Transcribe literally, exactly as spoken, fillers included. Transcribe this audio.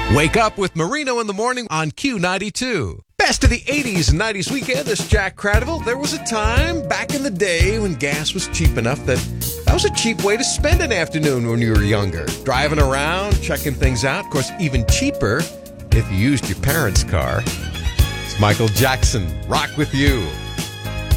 Wake up with Marino in the morning on Q ninety-two. Best of the eighties and nineties weekend. This is Jack Cradiville. There was a time back in the day when gas was cheap enough that that was a cheap way to spend an afternoon when you were younger. Driving around, checking things out. Of course, even cheaper if you used your parents' car. It's Michael Jackson. Rock with you.